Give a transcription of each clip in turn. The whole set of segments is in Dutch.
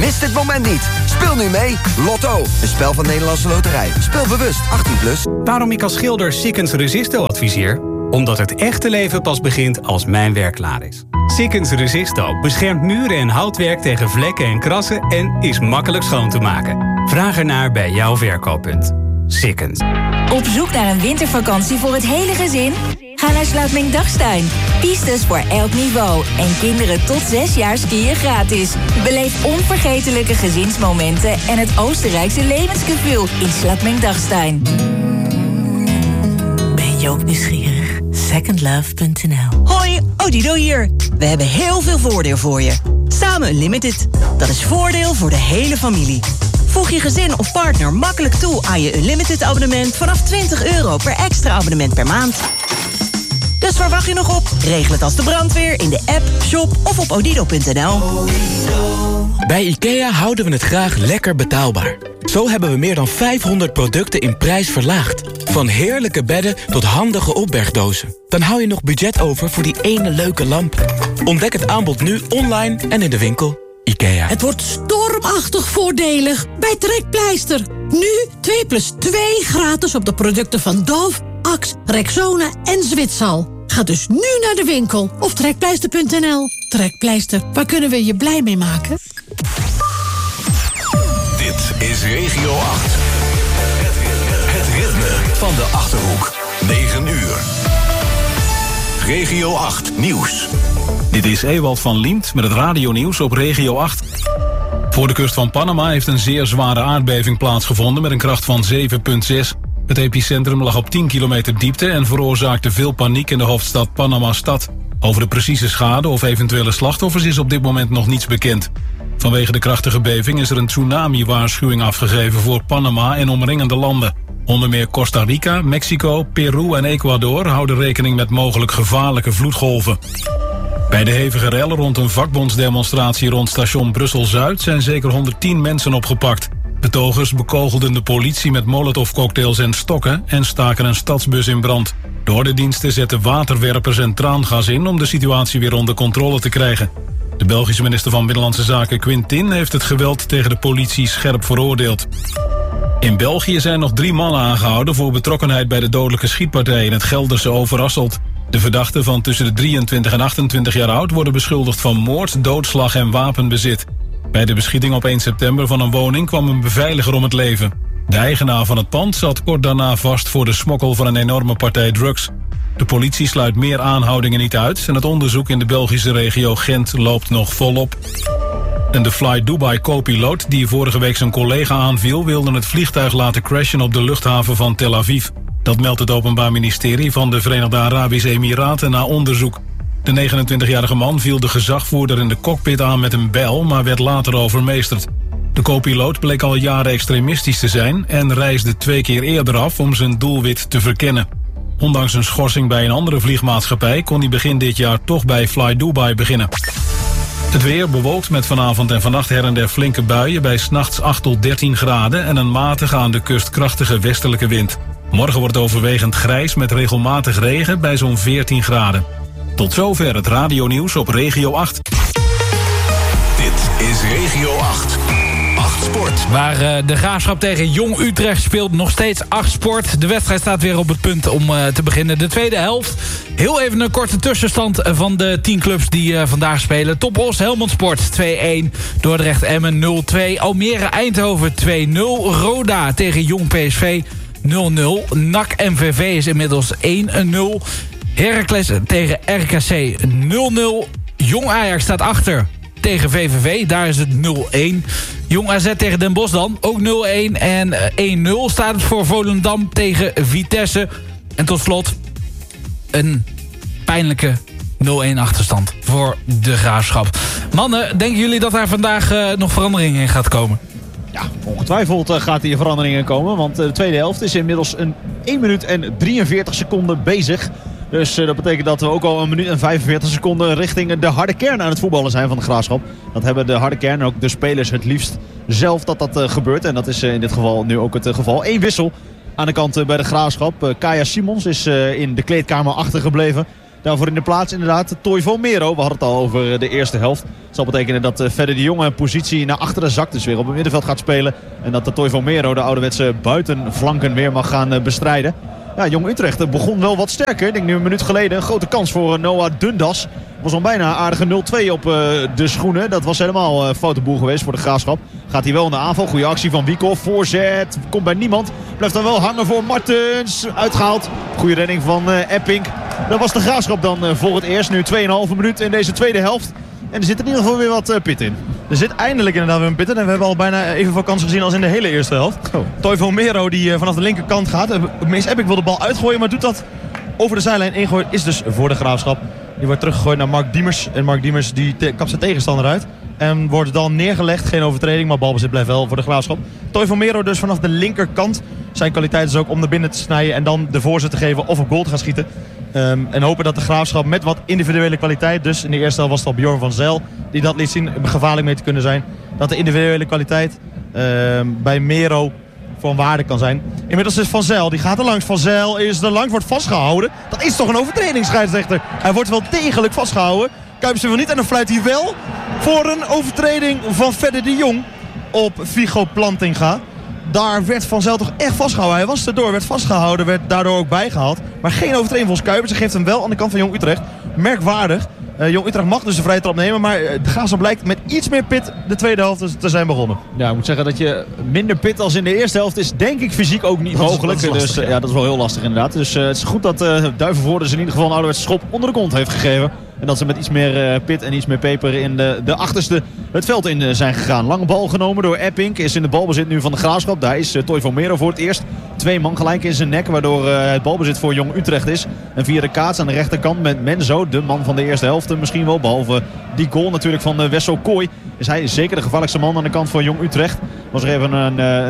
Mis dit moment niet. Speel nu mee. Lotto, een spel van Nederlandse Loterij. Speel bewust, 18+. Waarom ik als schilder Sikkens Resisto adviseer? Omdat het echte leven pas begint als mijn werk klaar is. Sikkens Resisto beschermt muren en houtwerk tegen vlekken en krassen en is makkelijk schoon te maken. Vraag ernaar bij jouw verkooppunt. Sikkens. Op zoek naar een wintervakantie voor het hele gezin? Ga naar Slaapming-Dachstein. Pistes voor elk niveau. En kinderen tot 6 jaar skiën gratis. Beleef onvergetelijke gezinsmomenten en het Oostenrijkse levensgevoel in Slaapming-Dachstein. Ben je ook nieuwsgierig? Secondlove.nl. Hoi, Odido hier. We hebben heel veel voordeel voor je. Samen Unlimited. Dat is voordeel voor de hele familie. Voeg je gezin of partner makkelijk toe aan je Unlimited abonnement vanaf €20 per extra abonnement per maand. Dus waar wacht je nog op? Regel het als de brandweer in de app, shop of op odido.nl. Bij IKEA houden we het graag lekker betaalbaar. Zo hebben we meer dan 500 producten in prijs verlaagd. Van heerlijke bedden tot handige opbergdozen. Dan hou je nog budget over voor die ene leuke lamp. Ontdek het aanbod nu online en in de winkel. IKEA. Het wordt stormachtig voordelig bij Trekpleister. Nu 2+2 gratis op de producten van Dove, Axe, Rexona en Zwitsal. Ga dus nu naar de winkel of trekpleister.nl. Trekpleister, waar kunnen we je blij mee maken? Dit is Regio 8. Het ritme van de Achterhoek. 9 uur. Regio 8 Nieuws. Dit is Ewald van Liemt met het radionieuws op Regio 8. Voor de kust van Panama heeft een zeer zware aardbeving plaatsgevonden met een kracht van 7,6. Het epicentrum lag op 10 kilometer diepte en veroorzaakte veel paniek in de hoofdstad Panama-stad. Over de precieze schade of eventuele slachtoffers is op dit moment nog niets bekend. Vanwege de krachtige beving is er een tsunami-waarschuwing afgegeven voor Panama en omringende landen. Onder meer Costa Rica, Mexico, Peru en Ecuador houden rekening met mogelijk gevaarlijke vloedgolven. Bij de hevige rellen rond een vakbondsdemonstratie rond station Brussel-Zuid zijn zeker 110 mensen opgepakt. Betogers bekogelden de politie met molotovcocktails en stokken en staken een stadsbus in brand. De ordendiensten zetten waterwerpers en traangas in om de situatie weer onder controle te krijgen. De Belgische minister van Binnenlandse Zaken Quintin heeft het geweld tegen de politie scherp veroordeeld. In België zijn nog 3 mannen aangehouden voor betrokkenheid bij de dodelijke schietpartij in het Gelderse Overasselt. De verdachten van tussen de 23 en 28 jaar oud worden beschuldigd van moord, doodslag en wapenbezit. Bij de beschieting op 1 september van een woning kwam een beveiliger om het leven. De eigenaar van het pand zat kort daarna vast voor de smokkel van een enorme partij drugs. De politie sluit meer aanhoudingen niet uit en het onderzoek in de Belgische regio Gent loopt nog volop. En de Fly Dubai co-piloot die vorige week zijn collega aanviel wilde het vliegtuig laten crashen op de luchthaven van Tel Aviv. Dat meldt het Openbaar Ministerie van de Verenigde Arabische Emiraten na onderzoek. De 29-jarige man viel de gezagvoerder in de cockpit aan met een bijl, maar werd later overmeesterd. De co-piloot bleek al jaren extremistisch te zijn en reisde 2 keer eerder af om zijn doelwit te verkennen. Ondanks een schorsing bij een andere vliegmaatschappij kon hij begin dit jaar toch bij Fly Dubai beginnen. Het weer bewolkt met vanavond en vannacht her en der flinke buien bij 's nachts 8 tot 13 graden en een matige aan de kust krachtige westelijke wind. Morgen wordt overwegend grijs met regelmatig regen bij zo'n 14 graden. Tot zover het radionieuws op Regio 8. Dit is Regio 8. 8 Sport. Waar de Graafschap tegen Jong Utrecht speelt, nog steeds 8 Sport. De wedstrijd staat weer op het punt om te beginnen. De tweede helft. Heel even een korte tussenstand van de 10 clubs die vandaag spelen. Top Os, Helmond Sport 2-1. Dordrecht Emmen 0-2. Almere Eindhoven 2-0. Roda tegen Jong PSV 0-0. NAC MVV is inmiddels 1-0. Heracles tegen RKC 0-0. Jong Ajax staat achter tegen VVV. Daar is het 0-1. Jong AZ tegen Den Bosch dan. Ook 0-1. En 1-0 staat het voor Volendam tegen Vitesse. En tot slot een pijnlijke 0-1 achterstand voor de Graafschap. Mannen, denken jullie dat daar vandaag nog verandering in gaat komen? Ja, ongetwijfeld gaat hier veranderingen komen. Want de tweede helft is inmiddels een 1 minuut en 43 seconden bezig. Dus dat betekent dat we ook al 1 minuut en 45 seconden richting de harde kern aan het voetballen zijn van de Graafschap. Dat hebben de harde kern en ook de spelers het liefst zelf dat gebeurt. En dat is in dit geval nu ook het geval. 1 wissel aan de kant bij de Graafschap. Kaya Simons is in de kleedkamer achtergebleven. Daarvoor in de plaats inderdaad Toivo Mero. We hadden het al over de eerste helft. Dat zal betekenen dat Fedde de Jong een positie naar achteren zakt. Dus weer op het middenveld gaat spelen. En dat de Toivo Mero de ouderwetse buitenflanken weer mag gaan bestrijden. Ja, Jong Utrecht begon wel wat sterker. Ik denk nu een minuut geleden een grote kans voor Noah Dundas. Was al bijna aardige 0-2 op de schoenen. Dat was helemaal foute boel geweest voor de Graafschap. Gaat hij wel in de aanval. Goede actie van Wiekhoff. Voorzet. Komt bij niemand. Blijft dan wel hangen voor Martens. Uitgehaald. Goede redding van Epping. Dat was de Graafschap dan voor het eerst. Nu 2,5 minuten in deze tweede helft. En er zit in ieder geval weer wat pit in. Er zit eindelijk inderdaad weer een pit in. En we hebben al bijna evenveel kansen gezien als in de hele eerste helft. Toivo Mero die vanaf de linkerkant gaat. Mees Epping wil de bal uitgooien, maar doet dat over de zijlijn. Ingooien is dus voor de Graafschap. Die wordt teruggegooid naar Mark Diemers. En Mark Diemers die kapt zijn tegenstander uit. En wordt dan neergelegd. Geen overtreding, maar balbezit blijft wel voor de Graafschap. Toivo Mero dus vanaf de linkerkant. Zijn kwaliteit is ook om naar binnen te snijden. En dan de voorzet te geven of op goal te gaan schieten. En hopen dat de Graafschap met wat individuele kwaliteit. Dus in de eerste helft was het al Bjorn van Zijl die dat liet zien. Gevaarlijk mee te kunnen zijn. Dat de individuele kwaliteit bij Mero van waarde kan zijn. Inmiddels is Van Zijl, die gaat er langs. Van Zijl is er langs, wordt vastgehouden. Dat is toch een overtreding, scheidsrechter. Hij wordt wel degelijk vastgehouden. Kuipers wil niet en dan fluit hij wel voor een overtreding van Fedde de Jong op Vigo Plantinga. Daar werd Van Zijl toch echt vastgehouden. Hij was erdoor, werd vastgehouden, werd daardoor ook bijgehaald. Maar geen overtreding volgens Kuipers. Hij geeft hem wel aan de kant van Jong Utrecht. Merkwaardig. Jong Utrecht mag dus de vrije trap nemen. Maar de Graafschap blijkt met iets meer pit de tweede helft te zijn begonnen. Ja, ik moet zeggen dat je minder pit als in de eerste helft is denk ik fysiek ook niet mogelijk. Dat is lastig, dus ja, dat is wel heel lastig inderdaad. Dus het is goed dat Duivenvoorde in ieder geval een ouderwetse schop onder de kont heeft gegeven. En dat ze met iets meer pit en iets meer peper in de achterste het veld in zijn gegaan. Lange bal genomen door Epping. Is in de balbezit nu van de Graafschap. Daar is Toivo Mero voor het eerst. 2 man gelijk in zijn nek. Waardoor het balbezit voor Jong Utrecht is. En via de kaats aan de rechterkant met Menzo. De man van de eerste helft misschien wel. Behalve die goal natuurlijk van Wessel Kooi. Is hij zeker de gevaarlijkste man aan de kant van Jong Utrecht. Was er even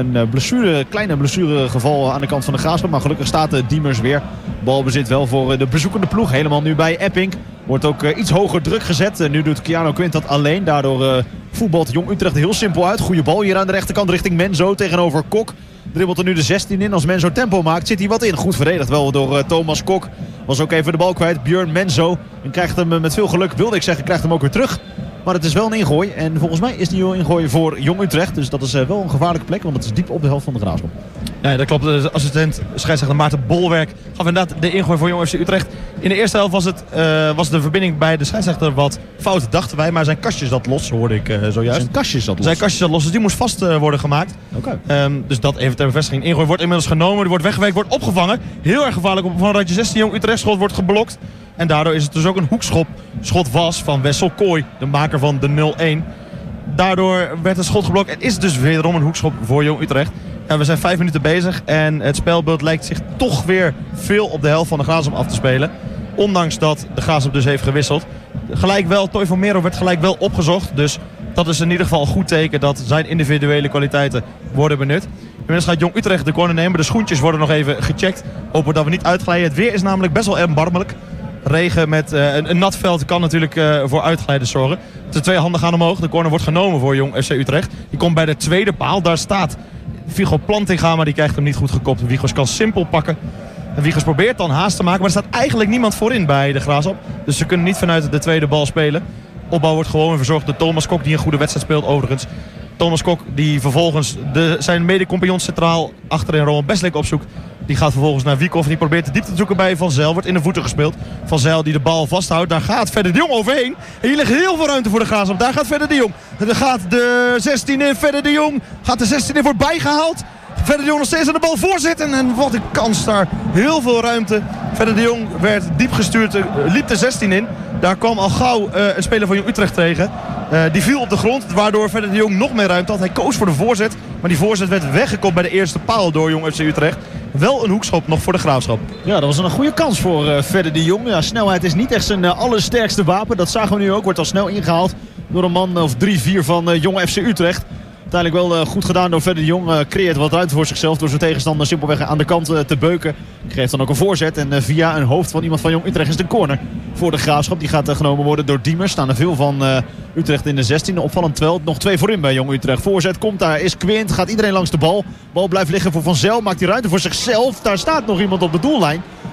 een kleine blessuregeval aan de kant van de Graafschap. Maar gelukkig staat Diemers weer. Balbezit wel voor de bezoekende ploeg. Helemaal nu bij Epping. Wordt ook iets hoger druk gezet. Nu doet Keanu Quint dat alleen. Daardoor voetbalt Jong Utrecht heel simpel uit. Goede bal hier aan de rechterkant richting Menzo tegenover Kok. Dribbelt er nu de 16 in. Als Menzo tempo maakt zit hij wat in. Goed verdedigd wel door Thomas Kok. Was ook even de bal kwijt. Björn Menzo. En krijgt hem met veel geluk, wilde ik zeggen, krijgt hem ook weer terug. Maar het is wel een ingooi. En volgens mij is die een ingooi voor Jong Utrecht. Dus dat is wel een gevaarlijke plek. Want het is diep op de helft van de Graafschap. Ja, dat klopt. De assistent scheidsrechter Maarten Bolwerk gaf inderdaad de ingooi voor Jong FC Utrecht. In de eerste helft was de verbinding bij de scheidsrechter wat fout, dachten wij. Maar zijn kastjes zat los, hoorde ik zojuist. Zijn kastjes zat los? Zijn kastjes zat los, dus die moest vast worden gemaakt. Okay. Dus dat even ter bevestiging. Ingooi wordt inmiddels genomen, die wordt weggewerkt, wordt opgevangen. Heel erg gevaarlijk. Van randje 16 Jong Utrecht schot wordt geblokt. En daardoor is het dus ook een hoekschop. Schot was van Wessel Kooi, de maker van de 0-1. Daardoor werd het schot geblokt. Het is dus wederom een hoekschop voor Jong Utrecht. En we zijn 5 minuten bezig en het spelbeeld lijkt zich toch weer veel op de helft van de Graafschap af te spelen. Ondanks dat de Graafschap dus heeft gewisseld. Gelijk wel, Toivo Mero werd gelijk wel opgezocht. Dus dat is in ieder geval een goed teken dat zijn individuele kwaliteiten worden benut. Inmiddels gaat Jong Utrecht de corner nemen. De schoentjes worden nog even gecheckt. Hopen dat we niet uitglijden. Het weer is namelijk best wel erbarmelijk. Regen met een nat veld kan natuurlijk voor uitglijden zorgen. De 2 handen gaan omhoog. De corner wordt genomen voor Jong FC Utrecht. Die komt bij de tweede paal. Daar staat Vigo Plantinga, maar die krijgt hem niet goed gekopt. Wiegers kan simpel pakken. En Wiegers probeert dan haast te maken. Maar er staat eigenlijk niemand voorin bij de Graafschap. Dus ze kunnen niet vanuit de tweede bal spelen. Opbouw wordt gewoon verzorgd door Thomas Kok, die een goede wedstrijd speelt overigens. Thomas Kok die vervolgens zijn mede-compagnon centraal achterin Roman Beslik opzoekt. Die gaat vervolgens naar Wiekhoff. Die probeert de diepte te zoeken bij Van Zijl. Wordt in de voeten gespeeld. Van Zijl die de bal vasthoudt. Daar gaat Fedde de Jong overheen. En hier ligt heel veel ruimte voor de Graafschap. Daar gaat Fedde de Jong. Daar gaat de 16 in. Fedde de Jong gaat de 16 in. Wordt bijgehaald. Fedde de Jong nog steeds aan de bal voorzitten. En wat een kans daar. Heel veel ruimte. Fedde de Jong werd diep gestuurd. Liep de 16 in. Daar kwam al gauw een speler van Jong Utrecht tegen. Die viel op de grond. Waardoor Fedde de Jong nog meer ruimte had. Hij koos voor de voorzet. Maar die voorzet werd weggekopt bij de eerste paal door Jong FC Utrecht. Wel een hoekschop nog voor de Graafschap. Ja, dat was een goede kans voor Fedde de Jong. Ja, snelheid is niet echt zijn allersterkste wapen. Dat zagen we nu ook. Wordt al snel ingehaald door een man of 3-4 van Jong FC Utrecht. Uiteindelijk wel goed gedaan door Fedde de Jong. Creëert wat ruimte voor zichzelf door zijn tegenstander simpelweg aan de kant te beuken. Geeft dan ook een voorzet. En via een hoofd van iemand van Jong Utrecht is de corner voor de Graafschap. Die gaat genomen worden door Diemers. Staan er veel van Utrecht in de 16e. Opvallend wel. Nog 2 voorin bij Jong Utrecht. Voorzet komt daar. Is Quint. Gaat iedereen langs de bal. Bal blijft liggen voor Van Zijl. Maakt die ruimte voor zichzelf. Daar staat nog iemand op de doellijn.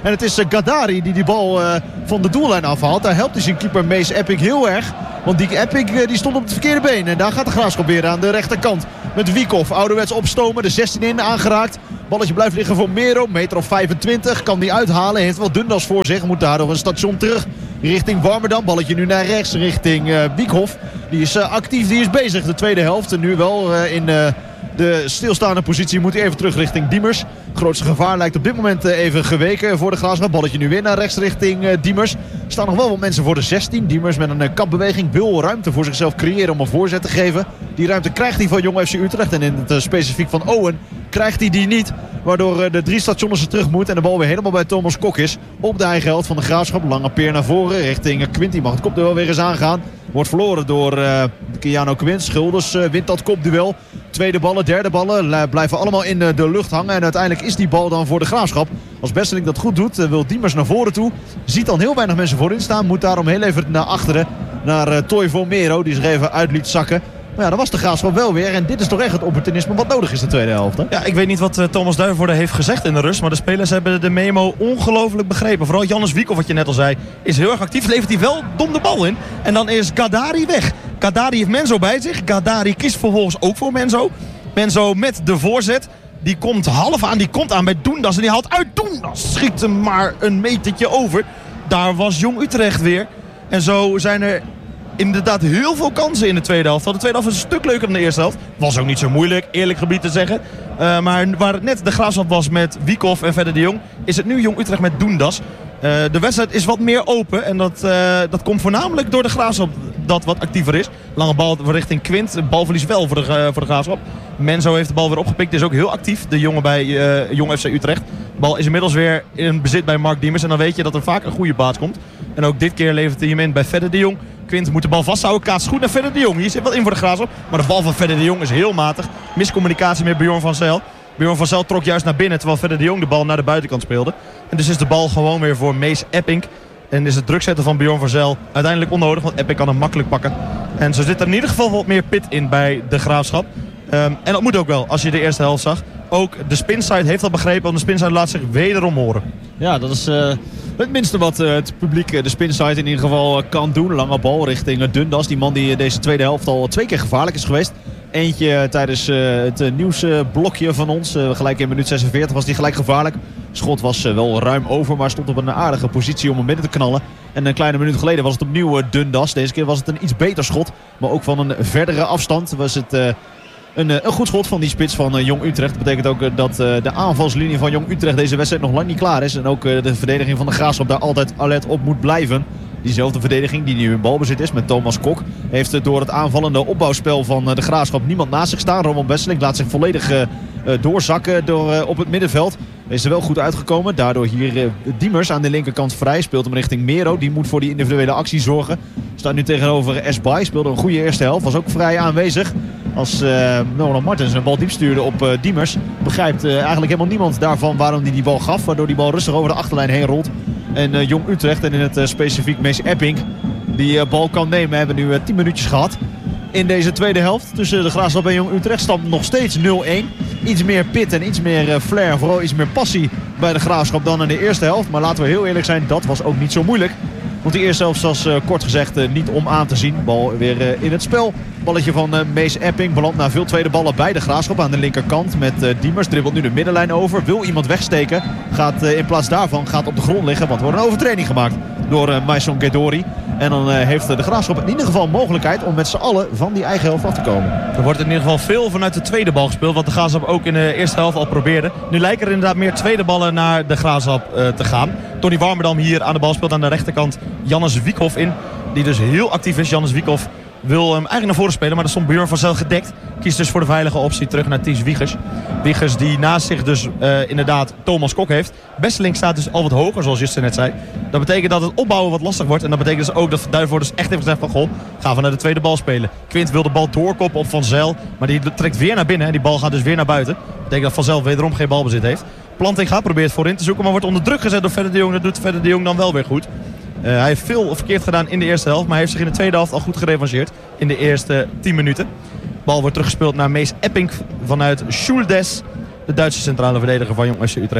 En het is Gadari die bal van de doellijn afhaalt. Daar helpt hij zijn keeper Mees Epping heel erg. Want die Epping die stond op het verkeerde been. En daar gaat de Graafschap weer aan de rechterkant. Met Wiekhoff, ouderwets opstomen. De 16 in aangeraakt. Balletje blijft liggen voor Mero. Meter of 25. Kan die uithalen. Heeft wel Dundas voor zich. Moet daar nog een station terug. Richting Warmerdam. Balletje nu naar rechts. Richting Wiekhoff. Die is actief. Die is bezig. De tweede helft. En nu wel in de stilstaande positie. Moet hij even terug richting Diemers. Het grootste gevaar lijkt op dit moment even geweken voor de Graafschap. Balletje nu weer naar rechts richting Diemers. Er staan nog wel wat mensen voor de 16. Diemers met een kapbeweging wil ruimte voor zichzelf creëren om een voorzet te geven. Die ruimte krijgt hij van Jong FC Utrecht. En in het specifiek van Owen krijgt hij die niet. Waardoor de 3 stations er terug moet. En de bal weer helemaal bij Thomas Kok is. Op de eigen helft van de Graafschap. Lange peer naar voren richting Quint. Die mag het kopduel weer eens aangaan. Wordt verloren door Keanu Quint. Schulders wint dat kopduel. Tweede ballen, derde ballen blijven allemaal in de lucht hangen. En uiteindelijk is die bal dan voor de Graafschap. Als Besseling dat goed doet, wil Diemers naar voren toe. Ziet dan heel weinig mensen voorin staan. Moet daarom heel even naar achteren. Naar Toivo Mero, die zich even uit liet zakken. Maar ja, dan was de Graafschap wel weer. En dit is toch echt het opportunisme wat nodig is de tweede helft. Hè? Ja, ik weet niet wat Thomas Duivenvoorde heeft gezegd in de rust. Maar de spelers hebben de memo ongelooflijk begrepen. Vooral Jannes Wiekhoff, wat je net al zei, is heel erg actief. Levert hij wel dom de bal in. En dan is Gadari weg. Gadari heeft Menzo bij zich. Gadari kiest vervolgens ook voor Menzo. Menzo met de voorzet. Die komt half aan. Die komt aan bij Dundas. En die haalt uit Dundas. Schiet hem maar een metertje over. Daar was Jong Utrecht weer. En zo zijn er inderdaad heel veel kansen in de tweede helft. De tweede helft is een stuk leuker dan de eerste helft. Was ook niet zo moeilijk, eerlijk gebied te zeggen. Maar waar het net de Graafschap was met Wiekhoff en Verder de Jong, is het nu Jong Utrecht met Dundas. De wedstrijd is wat meer open. En dat komt voornamelijk door de Graafschap dat wat actiever is. Lange bal richting Quint. Balverlies wel voor de Graafschap. Menzo heeft de bal weer opgepikt. Is ook heel actief. De jongen bij Jong FC Utrecht. De bal is inmiddels weer in bezit bij Mark Diemers. En dan weet je dat er vaak een goede baas komt. En ook dit keer levert hij hem in bij Verder de Jong. Quint moet de bal vasthouden. Kaatst goed naar Verder de Jong. Hier zit wel in voor de Graafschap. Maar de bal van Verder de Jong is heel matig. Miscommunicatie met Bjorn van Zijl. Bjorn van Zijl trok juist naar binnen. Terwijl Verder de Jong de bal naar de buitenkant speelde. En dus is de bal gewoon weer voor Mees Epping. En is het druk zetten van Bjorn van Zijl uiteindelijk onnodig. Want Epping kan hem makkelijk pakken. En zo zit er in ieder geval wat meer pit in bij de Graafschap. En dat moet ook wel als je de eerste helft zag. Ook de spinside heeft dat begrepen. Want de spinside laat zich wederom horen. Ja, dat is het minste wat het publiek de spinside in ieder geval kan doen. Lange bal richting Dundas. Die man die deze tweede helft al 2 keer gevaarlijk is geweest. Eentje tijdens het nieuwsblokje van ons. Gelijk in minuut 46 was die gelijk gevaarlijk. Schot was wel ruim over, maar stond op een aardige positie om hem binnen te knallen. En een kleine minuut geleden was het opnieuw Dundas. Deze keer was het een iets beter schot. Maar ook van een verdere afstand was het een goed schot van die spits van Jong Utrecht. Dat betekent ook dat de aanvalslinie van Jong Utrecht deze wedstrijd nog lang niet klaar is. En ook de verdediging van de Graafschap daar altijd alert op moet blijven. Diezelfde verdediging die nu in balbezit is met Thomas Kok. Heeft door het aanvallende opbouwspel van de Graafschap niemand naast zich staan. Roman Besseling laat zich volledig doorzakken op het middenveld. Is er wel goed uitgekomen. Daardoor hier Diemers aan de linkerkant vrij. Speelt hem richting Mero. Die moet voor die individuele actie zorgen. Staat nu tegenover Esbay. Speelde een goede eerste helft. Was ook vrij aanwezig. Als Nolan Martens een bal diep stuurde op Diemers. Begrijpt eigenlijk helemaal niemand daarvan waarom hij die bal gaf. Waardoor die bal rustig over de achterlijn heen rolt. En Jong Utrecht en in het specifiek Mees Epping die bal kan nemen. We hebben nu 10 minuutjes gehad in deze tweede helft. Tussen de Graafschap en Jong Utrecht stand nog steeds 0-1. Iets meer pit en iets meer flair. En vooral iets meer passie bij de Graafschap dan in de eerste helft. Maar laten we heel eerlijk zijn, dat was ook niet zo moeilijk. Want die eerste helft was kort gezegd niet om aan te zien. Bal weer in het spel. Balletje van Mees Epping. Belandt na veel tweede ballen bij de Graafschap aan de linkerkant. Met Diemers dribbelt nu de middenlijn over. Wil iemand wegsteken. Gaat in plaats daarvan op de grond liggen. Want er wordt een overtreding gemaakt door Maison Guedori. En dan heeft de Graafschap in ieder geval mogelijkheid om met z'n allen van die eigen helft af te komen. Er wordt in ieder geval veel vanuit de tweede bal gespeeld. Wat de Graafschap ook in de eerste helft al probeerde. Nu lijken er inderdaad meer tweede ballen naar de Graafschap te gaan. Tony Warmerdam hier aan de bal speelt aan de rechterkant Jannes Wiekhoff in. Die dus heel actief is. Jannes Wiekhoff wil hem eigenlijk naar voren spelen. Maar er stond Bjorn van Zijl gedekt. Kiest dus voor de veilige optie terug naar Ties Wiegers. Wiegers die naast zich dus inderdaad Thomas Kok heeft. Besseling staat dus al wat hoger zoals Justin net zei. Dat betekent dat het opbouwen wat lastig wordt. En dat betekent dus ook dat Duivenvoorde dus echt heeft gezegd van goh, gaan we naar de tweede bal spelen. Quint wil de bal doorkoppen op Van Zijl. Maar die trekt weer naar binnen. En die bal gaat dus weer naar buiten. Dat betekent dat Van Zijl wederom geen balbezit heeft. Plantinga probeert voorin te zoeken. Maar wordt onder druk gezet door Verder de Jong. Dat doet Verder de Jong dan wel weer goed. Hij heeft veel verkeerd gedaan in de eerste helft. Maar hij heeft zich in de tweede helft al goed gerevancheerd. In de eerste 10 minuten. De bal wordt teruggespeeld naar Mees Epping vanuit Schuldes. De Duitse centrale verdediger van Jong FC Utrecht.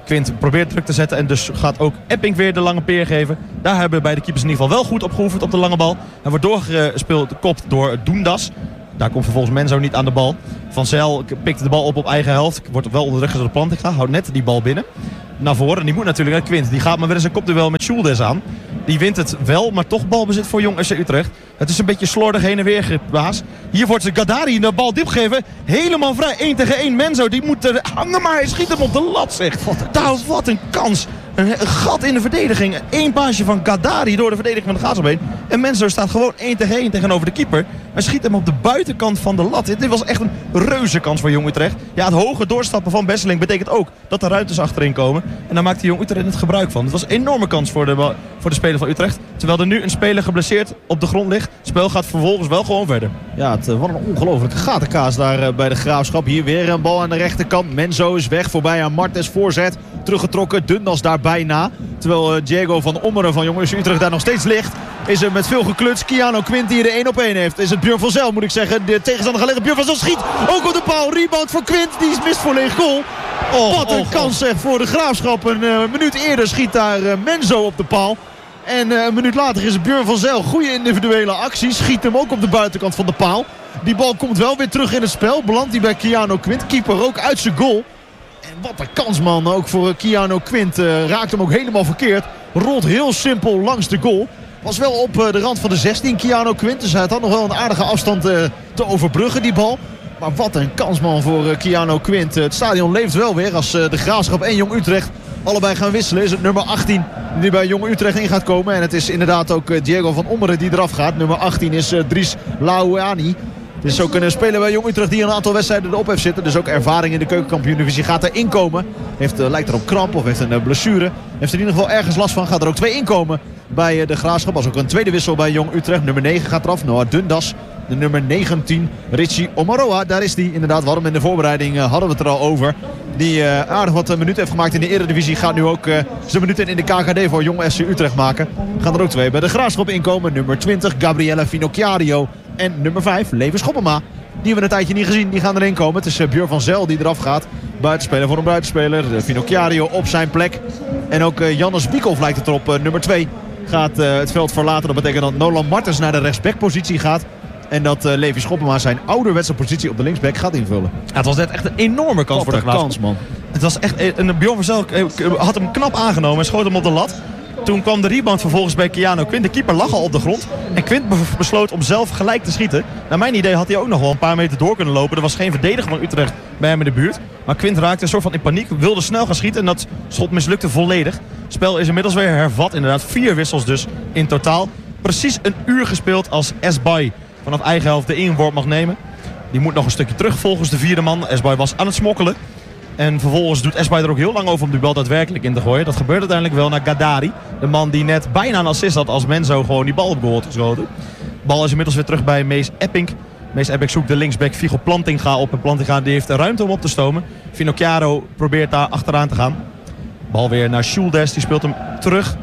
Quint probeert druk te zetten en dus gaat ook Epping weer de lange peer geven. Daar hebben beide keepers in ieder geval wel goed op geoefend op de lange bal. Hij wordt doorgespeeld, kopt door Doendas. Daar komt vervolgens Menzo niet aan de bal. Van Zijl pikt de bal op eigen helft. Wordt wel onder de rug gezet door Plantinga. Houdt net die bal binnen. Naar voren. En die moet natuurlijk naar Quint. Die gaat maar weer eens een kopduel met Schuldes aan. Die wint het wel, maar toch balbezit voor Jong FC Utrecht. Het is een beetje slordig heen en weer gebaas. Hier wordt Gadari de bal diep gegeven. Helemaal vrij. 1 tegen 1. Menzo die moet er hangen, maar hij schiet hem op de lat, zeg. Wat een kans. Een gat in de verdediging. 1 paasje van Gadari door de verdediging van de Graafschap heen. En Menzo staat gewoon 1 tegen 1 tegenover de keeper. Hij schiet hem op de buitenkant van de lat. Dit was echt een reuze kans voor Jong Utrecht. Ja, het hoge doorstappen van Besseling betekent ook dat er ruimtes achterin komen. En daar maakt Jong Utrecht het gebruik van. Het was een enorme kans voor de speler van Utrecht. Terwijl er nu een speler geblesseerd op de grond ligt. Het spel gaat vervolgens wel gewoon verder. Ja, wat een ongelofelijke gatenkaas daar bij de Graafschap. Hier weer een bal aan de rechterkant. Menzo is weg, voorbij aan Martens, voorzet. Teruggetrokken, Dundas daar bijna. Terwijl Diego van Ommeren van Jong FC Utrecht daar nog steeds ligt. Is er met veel gekluts. Keanu Quint die er de 1-op-1 heeft. Is het Björn van Zijl, moet ik zeggen. De tegenstander gaat liggen. Björn van Zijl schiet ook op de paal. Rebound voor Quint. Die mist volledig goal. Wat een kans zeg voor de Graafschap. Een minuut eerder schiet daar Menzo op de paal. En een minuut later is het Björn van Zijl. Goede individuele actie. Schiet hem ook op de buitenkant van de paal. Die bal komt wel weer terug in het spel. Belandt hij bij Keanu Quint. Keeper ook uit zijn goal. En wat een kans man ook voor Keanu Quint. Raakt hem ook helemaal verkeerd. Rolt heel simpel langs de goal. Was wel op de rand van de 16 Keanu Quint. Dus hij had nog wel een aardige afstand te overbruggen die bal. Maar wat een kans man voor Keanu Quint. Het stadion leeft wel weer als de Graafschap en Jong Utrecht allebei gaan wisselen. Is het nummer 18 die bij Jong Utrecht in gaat komen. En het is inderdaad ook Diego van Ommeren die eraf gaat. Nummer 18 is Dries Laouani. Het is ook een speler bij Jong Utrecht die een aantal wedstrijden erop heeft zitten. Dus ook ervaring in de keukenkampioen-divisie. Gaat erin komen. Lijkt er op kramp of heeft een blessure. Heeft er in ieder geval ergens last van. Gaat er ook 2 inkomen bij de Graafschap. Als ook een tweede wissel bij Jong Utrecht. Nummer 9 gaat eraf. Noah Dundas. De nummer 19, Richie Omaroa. Daar is die inderdaad. Waarom in de voorbereiding hadden we het er al over. Die aardig wat minuten heeft gemaakt in de Eredivisie. Gaat nu ook zijn minuten in de KKD voor Jong FC Utrecht maken. Gaan er ook 2 bij de Graafschap inkomen. Nummer 20, Gabriella Finocchiario. En nummer 5, Leven Schoppema. Die hebben we een tijdje niet gezien. Die gaan erin komen. Het is Björn van Zijl die eraf gaat. Buitenspeler voor een buitenspeler. Finocchiario op zijn plek. En ook Jannes Biekhoff lijkt het erop. Nummer 2 gaat het veld verlaten. Dat betekent dat Nolan Martens naar de rechtsbackpositie gaat. En dat Levi Schoppema zijn ouderwetse positie op de linksback gaat invullen. Ja, het was net echt een enorme kans voor de Graafschap. Kans, man. Het was echt een Björn van Zijl had hem knap aangenomen en schoot hem op de lat. Toen kwam de rebound vervolgens bij Keanu Quint. De keeper lag al op de grond. En Quint besloot om zelf gelijk te schieten. Naar mijn idee had hij ook nog wel een paar meter door kunnen lopen. Er was geen verdediger van Utrecht bij hem in de buurt. Maar Quint raakte een soort van in paniek. Wilde snel gaan schieten en dat schot mislukte volledig. Het spel is inmiddels weer hervat. Inderdaad 4 wissels dus in totaal. Precies een uur gespeeld als Esbay vanaf eigen helft de inworp mag nemen. Die moet nog een stukje terug volgens de 4e man. Esbay was aan het smokkelen. En vervolgens doet Esbay er ook heel lang over om die bal daadwerkelijk in te gooien. Dat gebeurt uiteindelijk wel naar Gadari. De man die net bijna een assist had als Menzo gewoon die bal op goal had geschoten. De bal is inmiddels weer terug bij Mees Epping. Mees Epping zoekt de linksback Figo Plantinga op. En Plantinga die heeft de ruimte om op te stomen. Finocchiaro probeert daar achteraan te gaan. Bal weer naar Schuldes. Die speelt hem terug.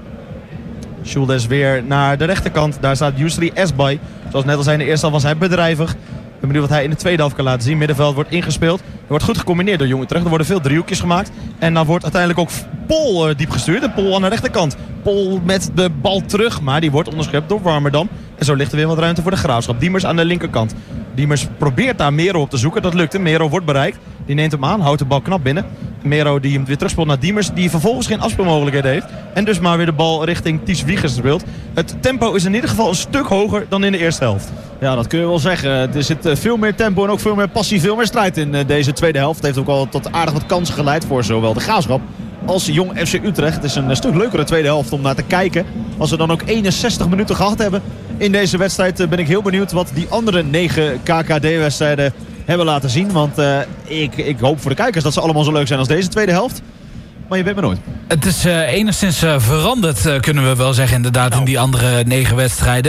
Schuldes weer naar de rechterkant. Daar staat Yusri Esbay. Zoals net al zei in de eerste helft was hij bedrijvig. Ik ben benieuwd wat hij in de tweede helft kan laten zien. Middenveld wordt ingespeeld. Er wordt goed gecombineerd door Jong Utrecht. Er worden veel driehoekjes gemaakt. En dan wordt uiteindelijk ook Pol diep gestuurd. En Pol aan de rechterkant. Pol met de bal terug. Maar die wordt onderschept door Warmerdam. En zo ligt er weer wat ruimte voor de Graafschap. Diemers aan de linkerkant. Diemers probeert daar Mero op te zoeken. Dat lukt hem. Mero wordt bereikt. Die neemt hem aan. Houdt de bal knap binnen. Mero die hem weer terugspeelt naar Diemers. Die vervolgens geen afspeelmogelijkheden heeft. En dus maar weer de bal richting Ties Wiegers speelt. Het tempo is in ieder geval een stuk hoger dan in de eerste helft. Ja, dat kun je wel zeggen. Er zit veel meer tempo en ook veel meer passie, veel meer strijd in deze tweede helft. Het heeft ook al tot aardig wat kansen geleid voor zowel de Graafschap als Jong FC Utrecht. Het is een stuk leukere tweede helft om naar te kijken. Als we dan ook 61 minuten gehad hebben in deze wedstrijd, ben ik heel benieuwd wat die andere 9 KKD-wedstrijden hebben laten zien. Want ik hoop voor de kijkers dat ze allemaal zo leuk zijn als deze tweede helft. Maar je weet maar nooit. Het is enigszins veranderd, kunnen we wel zeggen, inderdaad, in die andere 9 wedstrijden.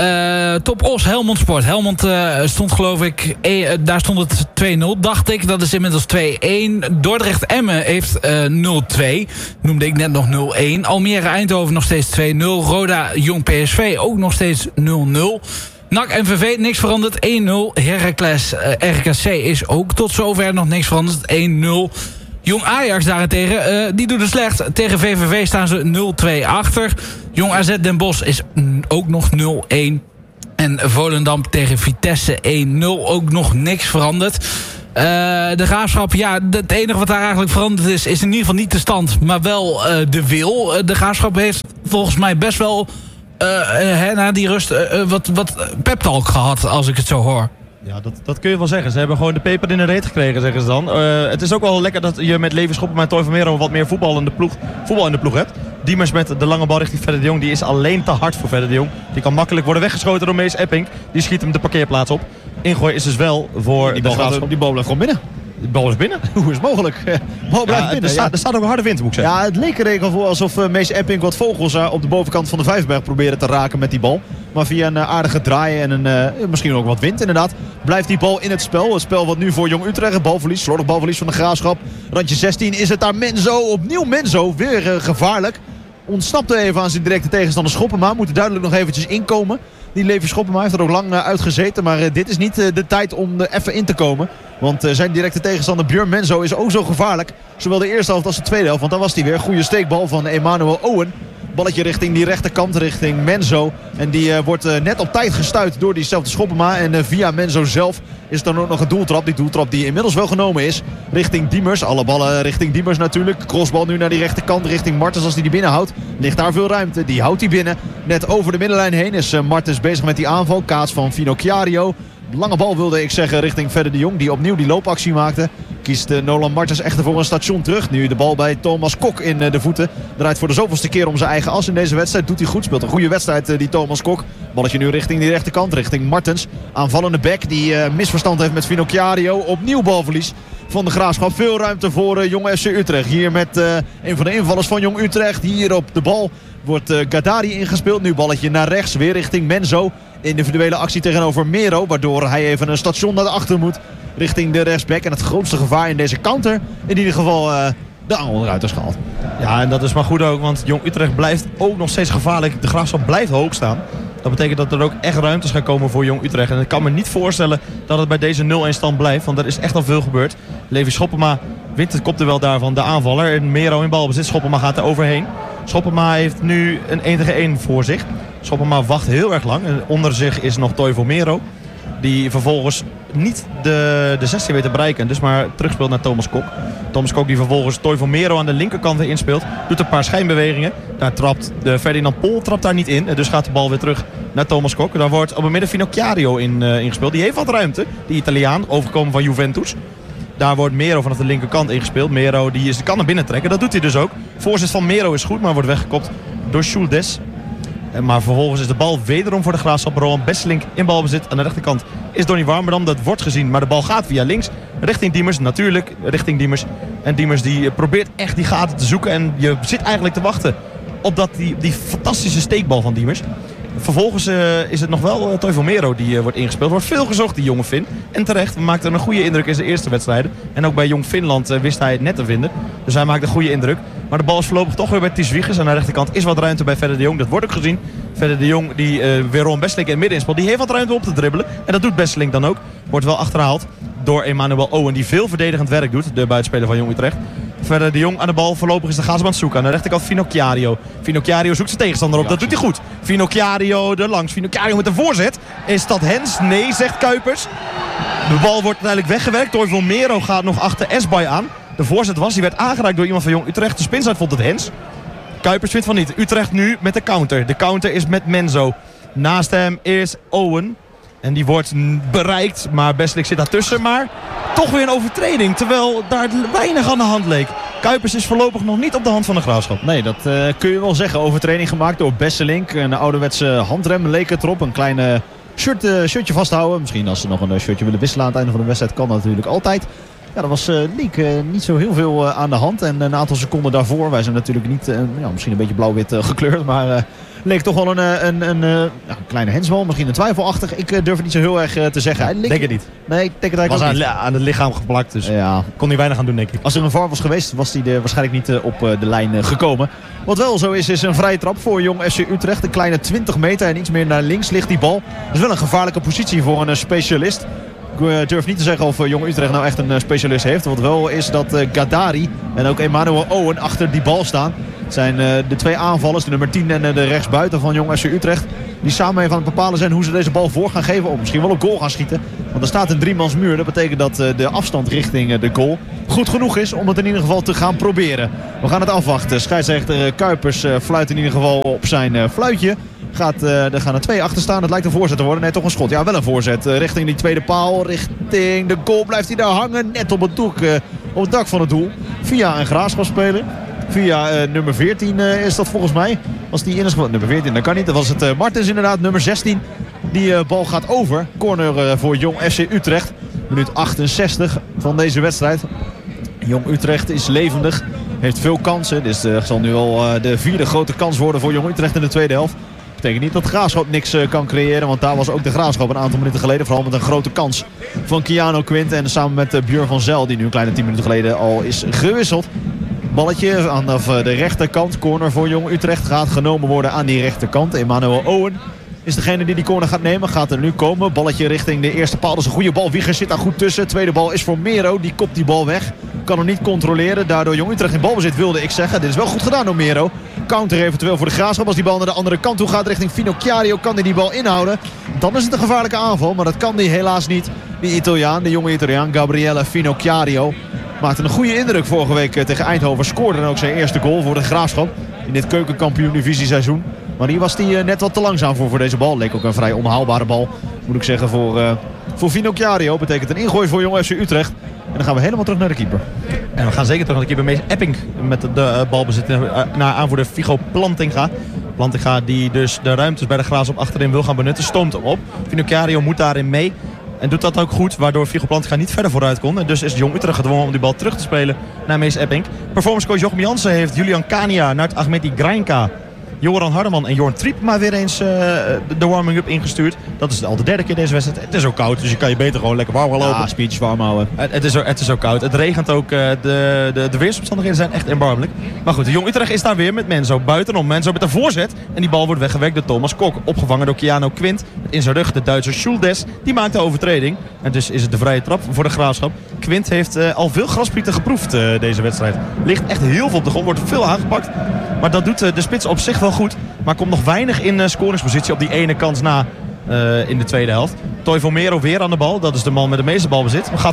Top Os, Helmond Sport. Helmond stond, geloof ik, daar stond het 2-0, dacht ik. Dat is inmiddels 2-1. Dordrecht Emmen heeft 0-2. Noemde ik net nog 0-1. Almere Eindhoven nog steeds 2-0. Roda Jong PSV ook nog steeds 0-0. NAC MVV, niks veranderd, 1-0. Heracles RKC is ook tot zover nog niks veranderd, 1-0. Jong Ajax daarentegen, die doet het slecht. Tegen VVV staan ze 0-2 achter. Jong AZ Den Bosch is ook nog 0-1. En Volendam tegen Vitesse 1-0. Ook nog niks veranderd. De Graafschap, ja, het enige wat daar eigenlijk veranderd is in ieder geval niet de stand, maar wel de wil. De Graafschap heeft volgens mij best wel na die rust wat peptalk gehad, als ik het zo hoor. Ja, dat kun je wel zeggen. Ze hebben gewoon de peper in de reet gekregen, zeggen ze dan. Het is ook wel lekker dat je met Levi Schoppen en Toy van Mero wat meer voetbal in de ploeg hebt. Diemers met de lange bal richting Verder de Jong, die is alleen te hard voor Verder de Jong. Die kan makkelijk worden weggeschoten door Mees Epping. Die schiet hem de parkeerplaats op. Ingooi is dus wel voor de Graafschap. Die bal blijft gewoon binnen. De bal is binnen. Hoe is het mogelijk? De bal blijft binnen. Er staat ook een harde wind, moet ik zeggen. Ja, het leek er even alsof Mees Epping wat vogels op de bovenkant van de Vijfberg proberen te raken met die bal. Maar via een aardige draai en misschien ook wat wind inderdaad, blijft die bal in het spel. Het spel wat nu voor Jong Utrecht, balverlies, slordig balverlies van de Graafschap. Randje 16 is het daar Menzo, opnieuw Menzo, weer gevaarlijk. Ontsnapte even aan zijn directe tegenstander Schoppema, moet er duidelijk nog eventjes inkomen. Die Levi Schoppema heeft er ook lang uitgezeten. Maar dit is niet de tijd om er even in te komen. Want zijn directe tegenstander Björn Menzo is ook zo gevaarlijk. Zowel de eerste helft als de tweede helft. Want dan was hij weer. Goede steekbal van Emmanuel Owen. Balletje richting die rechterkant, richting Menzo. En die wordt net op tijd gestuit door diezelfde Schoppema. En via Menzo zelf is dan ook nog een doeltrap. Die doeltrap die inmiddels wel genomen is. Richting Diemers. Alle ballen richting Diemers natuurlijk. Crossbal nu naar die rechterkant richting Martens. Als hij die binnenhoudt, ligt daar veel ruimte. Die houdt hij binnen. Net over de middenlijn heen is Martens bezig met die aanval. Kaats van Finocchiario. Lange bal wilde ik zeggen richting Verder de Jong. Die opnieuw die loopactie maakte. Kiest Nolan Martens echter voor een station terug. Nu de bal bij Thomas Kok in de voeten. Draait voor de zoveelste keer om zijn eigen as in deze wedstrijd. Doet hij goed. Speelt een goede wedstrijd die Thomas Kok. Balletje nu richting die rechterkant. Richting Martens. Aanvallende back die misverstand heeft met Finocchiario. Opnieuw balverlies van de Graafschap. Veel ruimte voor Jong FC Utrecht. Hier met een van de invallers van Jong Utrecht. Hier op de bal wordt Gadari ingespeeld. Nu balletje naar rechts. Weer richting Menzo. Individuele actie tegenover Mero. Waardoor hij even een station naar de achter moet. Richting de rechtsback. En het grootste gevaar in deze counter. In ieder geval de angel eruit is gehaald. Ja, en dat is maar goed ook. Want Jong Utrecht blijft ook nog steeds gevaarlijk. De Graafschap blijft hoog staan. Dat betekent dat er ook echt ruimtes gaan komen voor Jong Utrecht. En ik kan me niet voorstellen dat het bij deze 0-1 stand blijft. Want er is echt al veel gebeurd. Levi Schoppema wint het kopduel daarvan, de aanvaller. En Mero in balbezit. Schoppema gaat er overheen. Schoppema heeft nu een 1-tegen-1 voor zich. Schoppema wacht heel erg lang. En onder zich is nog Toivo Mero. Die vervolgens niet de 16 weet te bereiken. Dus maar terugspeelt naar Thomas Kok. Thomas Kok die vervolgens Toivo Mero aan de linkerkant weer inspeelt. Doet een paar schijnbewegingen. Daar trapt de Ferdinand Pol daar niet in. En dus gaat de bal weer terug naar Thomas Kok. Daar wordt op het midden Finocchiario ingespeeld. Die heeft wat ruimte. Die Italiaan, overkomen van Juventus. Daar wordt Mero vanaf de linkerkant ingespeeld. Mero die kan naar binnen trekken. Dat doet hij dus ook. Voorzet van Mero is goed, maar wordt weggekopt door Schuldes. Maar vervolgens is de bal wederom voor de Graafschap. Rowan Besselink in balbezit. Aan de rechterkant is Donny Warmerdam. Dat wordt gezien, maar de bal gaat via links. Richting Diemers, natuurlijk. Richting Diemers. En Diemers die probeert echt die gaten te zoeken. En je zit eigenlijk te wachten op die fantastische steekbal van Diemers. Vervolgens is het nog wel Toivo Mero die wordt ingespeeld. Wordt veel gezocht, die jonge Fin. En terecht, we maakten een goede indruk in zijn eerste wedstrijden. En ook bij Jong Finland wist hij het net te vinden. Dus hij maakt een goede indruk. Maar de bal is voorlopig toch weer bij Ties Wiegers. Aan de rechterkant is wat ruimte bij Verder de Jong. Dat wordt ook gezien. Verder de Jong die weer Ron Besselink in het midden inspeelt. Die heeft wat ruimte op te dribbelen. En dat doet Besselink dan ook. Wordt wel achterhaald door Emmanuel Owen. Die veel verdedigend werk doet. De buitenspeler van Jong Utrecht. Verder de Jong aan de bal. Voorlopig is de Gaasman zoeken. Aan de rechterkant Finocchiario. Finocchiario zoekt zijn tegenstander op. Dat doet hij goed. Finocchiario er langs. Finocchiario met een voorzet. Is dat Hens? Nee, zegt Kuipers. De bal wordt uiteindelijk weggewerkt. Toivo Mero gaat nog achter Esbay aan. De voorzet die werd aangeraakt door iemand van Jong Utrecht. De spinsuit vond het Hens. Kuipers vindt van niet. Utrecht nu met de counter. De counter is met Menzo. Naast hem is Owen. En die wordt bereikt. Maar Besselik zit daartussen. Maar toch weer een overtreding. Terwijl daar weinig aan de hand leek. Kuipers is voorlopig nog niet op de hand van de Graafschap. Nee, dat kun je wel zeggen. Overtreding gemaakt door Besselink. Een ouderwetse handrem leek het erop. Een kleine shirtje vasthouden. Misschien als ze nog een shirtje willen wisselen aan het einde van de wedstrijd. Kan dat natuurlijk altijd. Ja, er was niet zo heel veel aan de hand. En een aantal seconden daarvoor. Wij zijn natuurlijk niet, misschien een beetje blauw-wit gekleurd. Maar leek toch wel een kleine hensbal. Misschien een twijfelachtig. Ik durf het niet zo heel erg te zeggen. Denk het niet. Nee, ik denk het eigenlijk was ook niet. Aan het lichaam geplakt. Dus kon hij weinig aan doen, denk ik. Als er een VAR was geweest, was hij waarschijnlijk niet op de lijn gekomen. Wat wel zo is een vrije trap voor Jong FC Utrecht. Een kleine 20 meter en iets meer naar links ligt die bal. Dat is wel een gevaarlijke positie voor een specialist. Ik durf niet te zeggen of Jong Utrecht nou echt een specialist heeft. Wat wel is dat Gadari en ook Emmanuel Owen achter die bal staan. Het zijn de 2 aanvallers, de nummer 10 en de rechtsbuiten van Jong FC Utrecht. Die samen even aan het bepalen zijn hoe ze deze bal voor gaan geven. Of misschien wel een goal gaan schieten. Want er staat een 3-mansmuur. Dat betekent dat de afstand richting de goal goed genoeg is om het in ieder geval te gaan proberen. We gaan het afwachten. Scheidsrechter Kuipers fluit in ieder geval op zijn fluitje. Er gaan er 2 achter staan. Het lijkt een voorzet te worden. Nee, toch een schot. Ja, wel een voorzet. Richting die tweede paal. Richting de goal. Blijft hij daar hangen. Net op het dak van het doel. Via een Graafschapspeler. Via nummer 14 is dat volgens mij. Was die ingespeeld? Nummer 14, dat kan niet. Dat was het Martens inderdaad. Nummer 16. Die bal gaat over. Corner voor Jong FC Utrecht. Minuut 68 van deze wedstrijd. Jong Utrecht is levendig. Heeft veel kansen. Dus zal nu al de 4e grote kans worden voor Jong Utrecht in de tweede helft. Dat betekent niet dat de Graafschap niks kan creëren. Want daar was ook de Graafschap een aantal minuten geleden. Vooral met een grote kans van Keanu Quint. En samen met Björn van Zijl. Die nu een kleine 10 minuten geleden al is gewisseld. Balletje aan de rechterkant. Corner voor Jong Utrecht gaat genomen worden aan die rechterkant. Emmanuel Owen is degene die corner gaat nemen. Gaat er nu komen. Balletje richting de eerste paal. Dat is een goede bal. Wieger zit daar goed tussen. Tweede bal is voor Mero. Die kopt die bal weg. Kan hem niet controleren. Daardoor Jong Utrecht in balbezit, wilde ik zeggen. Dit is wel goed gedaan door Mero. Counter eventueel voor de Graafschap. Als die bal naar de andere kant toe gaat richting Finocchiario, kan hij die bal inhouden. Dan is het een gevaarlijke aanval. Maar dat kan hij helaas niet. Die Italiaan, de jonge Italiaan, Gabriele Finocchiario. Maakte een goede indruk vorige week tegen Eindhoven. Scoorde dan ook zijn eerste goal voor de Graafschap. In dit keukenkampioen-divisie seizoen. Maar hier was hij net wat te langzaam voor deze bal. Leek ook een vrij onhaalbare bal, moet ik zeggen, voor Finocchiario. Betekent een ingooi voor Jong FC Utrecht. En dan gaan we helemaal terug naar de keeper. En we gaan zeker terug naar de keeper. Mees Epping met de balbezit naar aanvoerder Figo Plantinga. Plantinga die dus de ruimtes bij de Graafschap achterin wil gaan benutten. Stoomt hem op. Finocchiario moet daarin mee. En doet dat ook goed, waardoor Figo Plantinga niet verder vooruit kon. En dus is Jong Utrecht gedwongen om die bal terug te spelen naar Mees Epping. Performance coach Jochem Jansen heeft Julian Kania, Nart Ahmeti Grainka, Joran Hardeman en Jorn Triep maar weer eens de warming-up ingestuurd. Dat is al de 3e keer deze wedstrijd. Het is ook koud, dus je kan je beter gewoon lekker warm gaan lopen. Ja, speech warm houden. Het is ook koud. Het regent ook. De weersomstandigheden zijn echt erbarmelijk. Maar goed, de Jong Utrecht is daar weer met Menzo buitenom. Menzo met een voorzet. En die bal wordt weggewerkt door Thomas Kok. Opgevangen door Keanu Quint. In zijn rug de Duitser Schuldes. Die maakt de overtreding. En dus is het de vrije trap voor de Graafschap. Quint heeft al veel grasprieten geproefd deze wedstrijd. Ligt echt heel veel op de grond. Wordt veel aangepakt. Maar dat doet de spits op zich wel goed. Maar komt nog weinig in scoringspositie op die ene kans na in de tweede helft. Toivo Mero weer aan de bal. Dat is de man met de meeste balbezit. Maar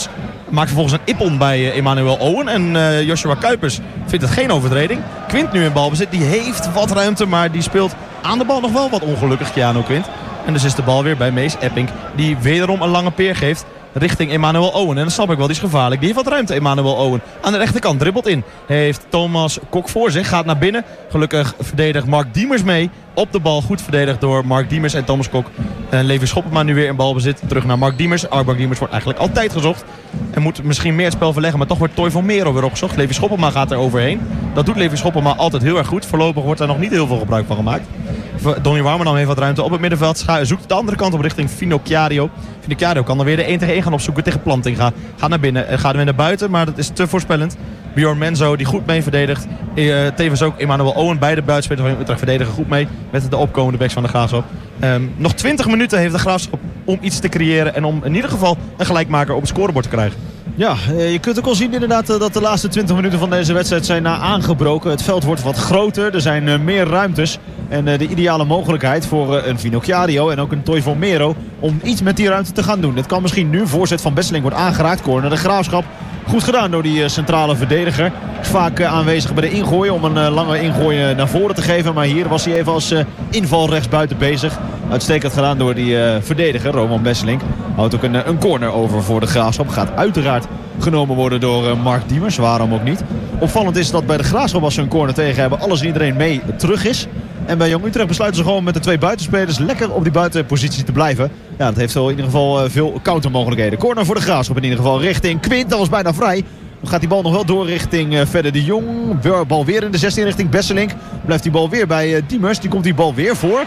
maakt vervolgens een ippon bij Emmanuel Owen. En Joshua Kuipers vindt het geen overtreding. Quint nu in balbezit. Die heeft wat ruimte. Maar die speelt aan de bal nog wel wat ongelukkig, Keanu Quint. En dus is de bal weer bij Mees Epping. Die wederom een lange peer geeft richting Emmanuel Owen. En dan snap ik wel, die is gevaarlijk. Die heeft wat ruimte, Emmanuel Owen. Aan de rechterkant, dribbelt in. Heeft Thomas Kok voor zich, gaat naar binnen. Gelukkig verdedigt Mark Diemers mee. Op de bal, goed verdedigd door Mark Diemers en Thomas Kok. En Levi Schoppema nu weer in balbezit. Terug naar Mark Diemers. Mark Diemers wordt eigenlijk altijd gezocht. En moet misschien meer het spel verleggen. Maar toch wordt Toivo Mero weer opgezocht. Levi Schoppema gaat er overheen. Dat doet Levi Schoppema altijd heel erg goed. Voorlopig wordt daar nog niet heel veel gebruik van gemaakt. Donny Warmerdam heeft wat ruimte op het middenveld. Zoekt de andere kant op richting Finocchiario. Finocchiario kan dan weer de 1-tegen-1 gaan opzoeken tegen Plantinga. Gaat naar binnen en gaat weer naar buiten. Maar dat is te voorspellend. Bjorn Menzo die goed mee verdedigt. Tevens ook Emmanuel Owen. Beide buitenspelers van Utrecht verdedigen goed mee. Met de opkomende backs van de Graafschap. Nog 20 minuten heeft de Graafschap om iets te creëren. En om in ieder geval een gelijkmaker op het scorebord te krijgen. Ja, je kunt ook al zien inderdaad dat de laatste 20 minuten van deze wedstrijd zijn aangebroken. Het veld wordt wat groter, er zijn meer ruimtes. En de ideale mogelijkheid voor een Finocchiario en ook een Toivo Mero om iets met die ruimte te gaan doen. Dat kan misschien nu. Voorzet van Besseling wordt aangeraakt. Corner de Graafschap. Goed gedaan door die centrale verdediger. Is vaak aanwezig bij de ingooi om een lange ingooi naar voren te geven. Maar hier was hij even als inval rechtsbuiten bezig. Uitstekend gedaan door die verdediger, Roman Besseling. Houdt ook een corner over voor de Graafschap. Gaat uiteraard genomen worden door Mark Diemers. Waarom ook niet. Opvallend is dat bij de Graafschap, als ze een corner tegen hebben, alles en iedereen mee terug is. En bij Jong Utrecht besluiten ze gewoon met de 2 buitenspelers lekker op die buitenpositie te blijven. Ja, dat heeft wel in ieder geval veel countermogelijkheden. Corner voor de Graafschap in ieder geval richting Quint. Dat was bijna vrij. Dan gaat die bal nog wel door richting verder de Jong. Bal weer in de 16 richting Besselink. Blijft die bal weer bij Diemers. Die komt die bal weer voor.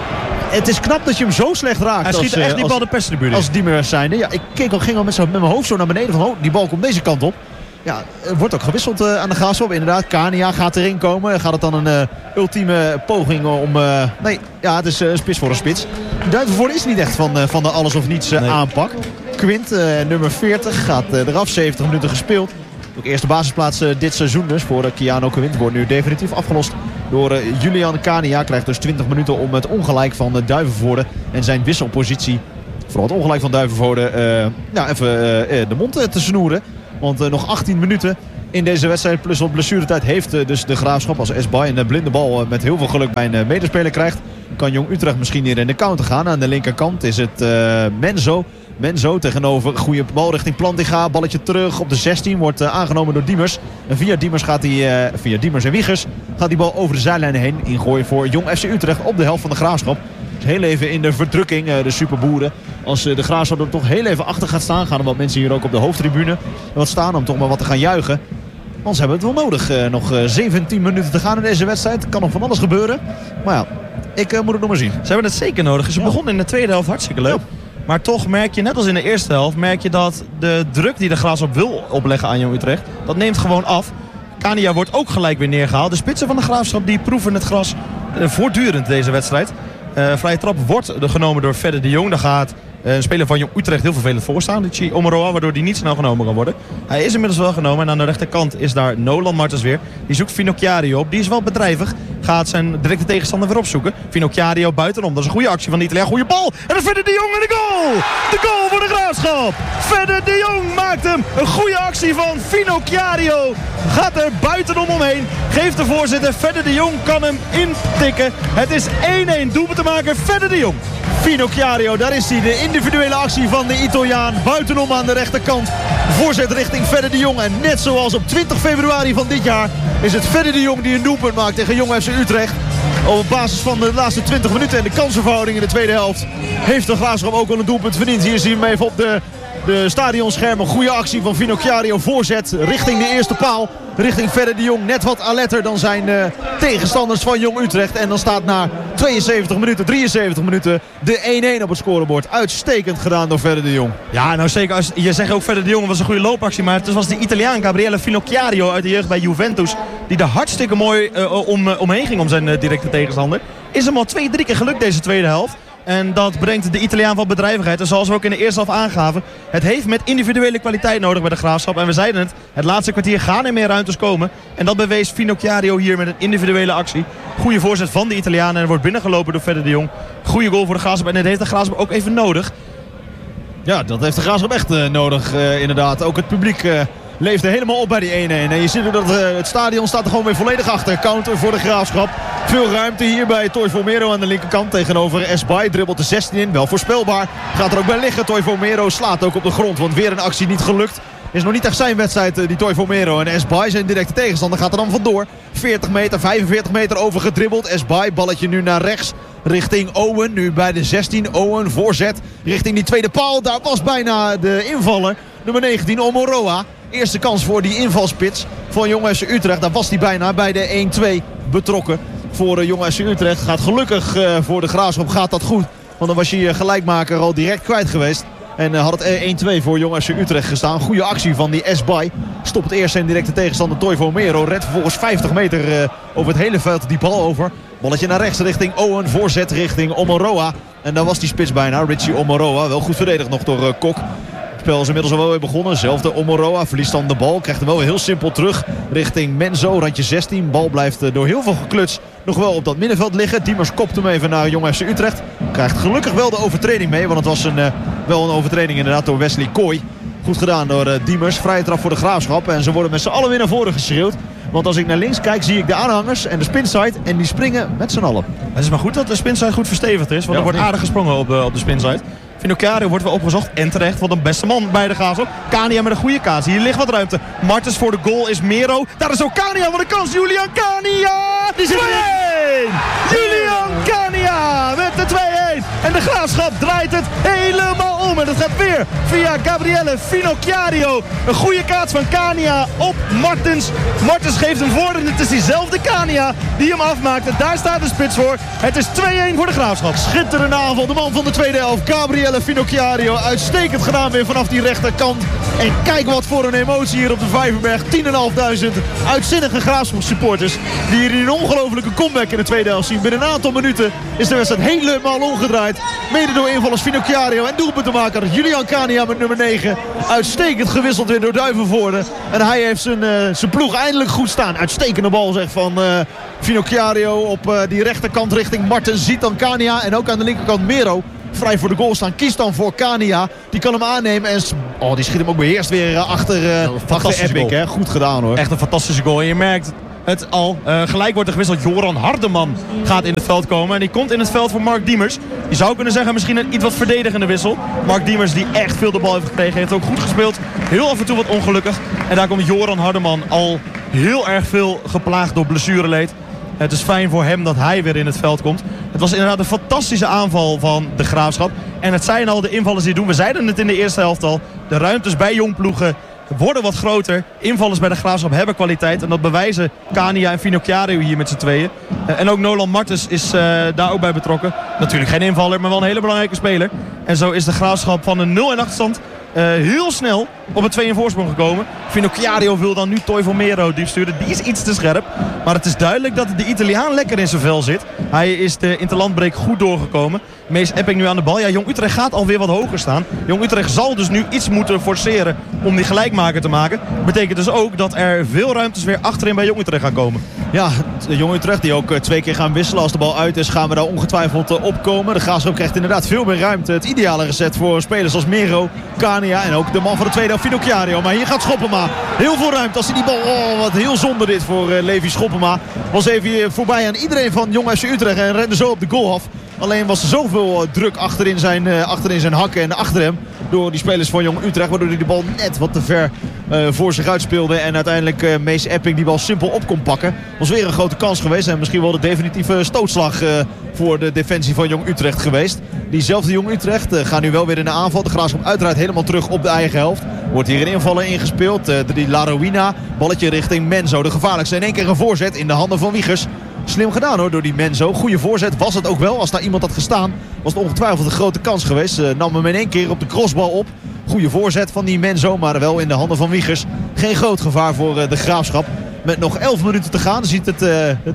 Het is knap dat je hem zo slecht raakt. Hij schiet echt die bal de perstribune. Als Diemers zijnde. Ja, ik ging al met mijn hoofd zo naar beneden van die bal komt deze kant op. Ja, er wordt ook gewisseld aan de Graafschap. Inderdaad, Kania gaat erin komen. Gaat het dan een ultieme poging om... nee, ja, het is een spits voor een spits. Duivenvoorde is niet echt van de alles of niets aanpak. Quint, nummer 40, gaat eraf. 70 minuten gespeeld. Ook eerste basisplaats dit seizoen dus voor Keanu Quint. Wordt nu definitief afgelost door Julian Kania. Krijgt dus 20 minuten om het ongelijk van Duivenvoorde en zijn wisselpositie. Vooral het ongelijk van Duivenvoorde even de mond te snoeren. Want nog 18 minuten in deze wedstrijd plus wat blessuretijd heeft dus de Graafschap. Als Esbay een blinde bal met heel veel geluk bij een medespeler krijgt, kan Jong Utrecht misschien hier in de counter gaan. Aan de linkerkant is het Menzo. Menzo tegenover, goede bal richting Plantinga. Balletje terug op de 16, wordt aangenomen door Diemers. En via Diemers en Wiegers gaat die bal over de zijlijn heen. Ingooien voor Jong FC Utrecht op de helft van de Graafschap. Dus heel even in de verdrukking, de superboeren. Als de Graafschap er toch heel even achter gaat staan, gaan er wat mensen hier ook op de hoofdtribune wat staan om toch maar wat te gaan juichen. Want ze hebben het wel nodig. Nog 17 minuten te gaan in deze wedstrijd. Kan nog van alles gebeuren. Maar ja, ik moet het nog maar zien. Ze hebben het zeker nodig. Ze begonnen in de tweede helft hartstikke leuk. Ja. Maar toch merk je, net als in de eerste helft, merk je dat de druk die de Graafschap wil opleggen aan Jong Utrecht, dat neemt gewoon af. Kania wordt ook gelijk weer neergehaald. De spitsen van de Graafschap die proeven het gras voortdurend deze wedstrijd. Vrije trap wordt genomen door Fedde de Jong. Daar gaat een speler van Jong Utrecht heel vervelend voorstaan. Richie Omoroa, waardoor die niet snel genomen kan worden. Hij is inmiddels wel genomen. En aan de rechterkant is daar Nolan Martens weer. Die zoekt Finocchiario op. Die is wel bedrijvig. Gaat zijn directe tegenstander weer opzoeken. Finocchiario buitenom. Dat is een goede actie van de Italiaan. Goede bal. En dan Fedde de Jong en de goal. De goal voor de Graafschap. Fedde de Jong maakt hem. Een goede actie van Finocchiario. Gaat er buitenom omheen. Geeft de voorzet en Fedde de Jong kan hem intikken. Het is 1-1. Doelpunt te maken. Fedde de Jong. Finocchiario, daar is hij. De individuele actie van de Italiaan. Buitenom aan de rechterkant. Voorzet richting Fedde de Jong. En net zoals op 20 februari van dit jaar is het Fedde de Jong die een doelpunt maakt tegen Jong FC Utrecht. Op basis van de laatste 20 minuten en de kansenverhouding in de tweede helft heeft de Graafschap ook al een doelpunt verdiend. Hier zien we hem even op de stadionschermen. Goede actie van Finocchiario. Voorzet richting de eerste paal. Richting Fedde de Jong. Net wat alerter dan zijn tegenstanders van Jong Utrecht. En dan staat na 73 minuten, 73 minuten de 1-1 op het scorebord. Uitstekend gedaan door Fedde de Jong. Ja, nou zeker. Je zegt ook Fedde de Jong was een goede loopactie. Maar het was de Italiaan Gabriele Finocchiario uit de jeugd bij Juventus. Die er hartstikke mooi omheen ging om zijn directe tegenstander. Is hem al 2-3 keer gelukt deze tweede helft. En dat brengt de Italiaan van bedrijvigheid. En zoals we ook in de eerste helft aangaven, het heeft met individuele kwaliteit nodig bij de Graafschap. En we zeiden het laatste kwartier gaan er meer ruimtes komen. En dat bewees Finocchiario hier met een individuele actie. Goede voorzet van de Italiaan en er wordt binnengelopen door Fedde de Jong. Goede goal voor de Graafschap en dat heeft de Graafschap ook even nodig. Ja, dat heeft de Graafschap echt nodig inderdaad. Ook het publiek leefde helemaal op bij die 1-1. En je ziet ook dat het stadion staat er gewoon weer volledig achter. Counter voor de Graafschap. Veel ruimte hier bij Toy Vomero aan de linkerkant tegenover Esbay. Dribbelt de 16 in, wel voorspelbaar. Gaat er ook bij liggen. Toy Vomero slaat ook op de grond, want weer een actie niet gelukt. Is nog niet echt zijn wedstrijd, die Toy Vomero. En Esbay, zijn directe tegenstander, gaat er dan vandoor. 40 meter, 45 meter over gedribbeld. Esbay, balletje nu naar rechts. Richting Owen, nu bij de 16. Owen, voorzet richting die tweede paal. Daar was bijna de invaller. Nummer 19, Omoroa. Eerste kans voor die invalspits van Jong FC Utrecht. Daar was hij bijna bij de 1-2 betrokken voor Jong FC Utrecht. Gaat gelukkig voor de Graafschap gaat dat goed. Want dan was je gelijkmaker al direct kwijt geweest. En had het 1-2 voor Jong FC Utrecht gestaan. Goede actie van die Esbay. Stopt eerst zijn directe tegenstander Toy Vomero. Redt vervolgens 50 meter over het hele veld die bal over. Balletje naar rechts richting Owen. Voorzet richting Omoroa. En daar was die spits bijna. Richie Omoroa. Wel goed verdedigd nog door Kok. Het spel is inmiddels al wel weer begonnen. Zelfde Omoroa verliest dan de bal. Krijgt hem wel heel simpel terug richting Menzo. Randje 16. Bal blijft door heel veel gekluts nog wel op dat middenveld liggen. Diemers kopt hem even naar Jong FC Utrecht. Krijgt gelukkig wel de overtreding mee. Want het was wel een overtreding inderdaad door Wesley Kooi. Goed gedaan door Diemers. Vrije trap voor de Graafschap. En ze worden met z'n allen weer naar voren geschreeuwd. Want als ik naar links kijk zie ik de aanhangers en de spinside. En die springen met z'n allen. Het is maar goed dat de spinside goed verstevigd is. Want er wordt aardig gesprongen op de spinside. Finocchiario wordt wel opgezocht en terecht, want een beste man bij de Graafschap. Kania met een goede kaas. Hier ligt wat ruimte. Martens voor de goal is Mero. Daar is ook Kania voor de kans. Julian Kania! Die zit erin! Julian Kania met de 2-1. En de Graafschap draait het helemaal om. En dat gaat weer via Gabriele Finocchiario. Een goede kaats van Kania op Martens. Martens geeft hem voor en het is diezelfde Kania die hem afmaakt. En daar staat de spits voor. Het is 2-1 voor de Graafschap. Schitterende aanval. De man van de tweede helft. Gabriele Finocchiario. Uitstekend gedaan weer vanaf die rechterkant. En kijk wat voor een emotie hier op de Vijverberg. 10.500 uitzinnige Graafschap supporters. Die hier een ongelofelijke comeback in de tweede helft zien. Binnen een aantal minuten is de wedstrijd helemaal omgedraaid. wedstrijd. Mede door invallers Finocchiario en doelpuntenmaker Julian Kania met nummer 9. Uitstekend gewisseld weer door Duivenvoorde. En hij heeft zijn ploeg eindelijk goed staan. Uitstekende bal zeg van Finocchiario op die rechterkant richting Marten. Ziet dan Kania en ook aan de linkerkant Mero. Vrij voor de goal staan. Kiest dan voor Kania. Die kan hem aannemen. En die schiet hem ook beheerst weer achter Epic. Hè? Goed gedaan hoor. Echt een fantastische goal. En je merkt het al. Gelijk wordt er gewisseld. Joran Hardeman gaat in het veld komen. En die komt in het veld voor Mark Diemers. Je zou kunnen zeggen misschien een iets wat verdedigende wissel. Mark Diemers die echt veel de bal heeft gekregen. Heeft ook goed gespeeld. Heel af en toe wat ongelukkig. En daar komt Joran Hardeman al heel erg veel geplaagd door blessureleed. Het is fijn voor hem dat hij weer in het veld komt. Het was inderdaad een fantastische aanval van de Graafschap. En het zijn al de invallers die doen. We zeiden het in de eerste helft al. De ruimtes bij jongploegen worden wat groter. Invallers bij de Graafschap hebben kwaliteit. En dat bewijzen Kania en Finocchiario hier met z'n tweeën. En ook Nolan Martens is daar ook bij betrokken. Natuurlijk geen invaller, maar wel een hele belangrijke speler. En zo is de Graafschap van een 0 in achterstand heel snel op een 2 in voorsprong gekomen. Finocchiario wil dan nu Toivo Mero diep sturen. Die is iets te scherp. Maar het is duidelijk dat de Italiaan lekker in zijn vel zit. Hij is de interlandbreek goed doorgekomen. Mees Epping nu aan de bal. Ja, Jong Utrecht gaat alweer wat hoger staan. Jong Utrecht zal dus nu iets moeten forceren om die gelijkmaker te maken. Betekent dus ook dat er veel ruimtes weer achterin bij Jong Utrecht gaan komen. Ja, Jong Utrecht die ook 2 keer gaan wisselen. Als de bal uit is gaan we daar ongetwijfeld opkomen. De Graafschap krijgt inderdaad veel meer ruimte. Het ideale recept voor spelers als Mero, Kania en ook de man van de tweede helft Finocchiario. Maar hier gaat Schoppema. Heel veel ruimte als hij die bal... Oh, wat heel zonde dit voor Levi Schoppema. Was even voorbij aan iedereen van Jong FC Utrecht en rende zo op de goal af. Alleen was er zoveel druk achterin zijn hakken en achter hem door die spelers van Jong Utrecht. Waardoor hij de bal net wat te ver voor zich uitspeelde. En uiteindelijk Mees Epping die bal simpel op kon pakken. Was weer een grote kans geweest. En misschien wel de definitieve stootslag voor de defensie van Jong Utrecht geweest. Diezelfde Jong Utrecht gaat nu wel weer in de aanval. De Graafschap uiteraard helemaal terug op de eigen helft. Wordt hier een invaller ingespeeld. Die Laroina. Balletje richting Menzo. De gevaarlijkste. In één keer een voorzet in de handen van Wiegers. Slim gedaan hoor door die Menzo. Goede voorzet was het ook wel. Als daar iemand had gestaan was het ongetwijfeld een grote kans geweest. Nam hem in één keer op de crossbal op. Goede voorzet van die Menzo. Maar wel in de handen van Wiegers. Geen groot gevaar voor de Graafschap. Met nog 11 minuten te gaan ziet het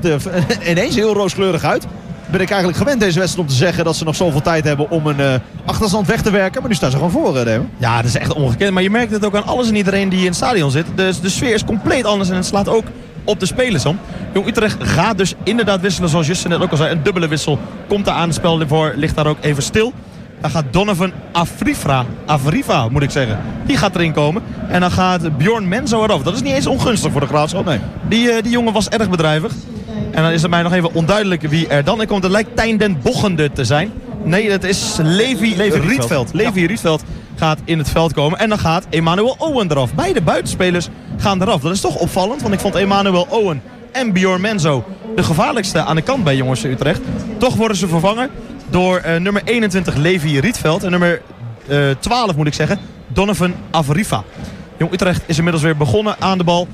ineens heel rooskleurig uit. Ben ik eigenlijk gewend deze wedstrijd om te zeggen dat ze nog zoveel tijd hebben om een achterstand weg te werken. Maar nu staan ze gewoon voor. Ja, dat is echt ongekend. Maar je merkt het ook aan alles en iedereen die in het stadion zit. De sfeer is compleet anders en het slaat ook op de spelers om. Jong Utrecht gaat dus inderdaad wisselen zoals Justin net ook al zei. Een dubbele wissel komt daar aan. Het spel ervoor ligt daar ook even stil. Dan gaat Donovan Afriva moet ik zeggen. Die gaat erin komen. En dan gaat Bjorn Menzo eraf. Dat is niet eens ongunstig voor de Graafschap. Nee. Die jongen was erg bedrijvig. En dan is het mij nog even onduidelijk wie er dan in komt. Het lijkt Tijn den Bochende te zijn. Nee, het is Levi Rietveld. Levi Rietveld gaat in het veld komen. En dan gaat Emmanuel Owen eraf. Beide buitenspelers gaan eraf. Dat is toch opvallend. Want ik vond Emmanuel Owen en Bjorn Menzo de gevaarlijkste aan de kant bij Jongens Utrecht. Toch worden ze vervangen door nummer 21 Levi Rietveld. En nummer 12 moet ik zeggen Donovan Afriva. Jong Utrecht is inmiddels weer begonnen aan de bal.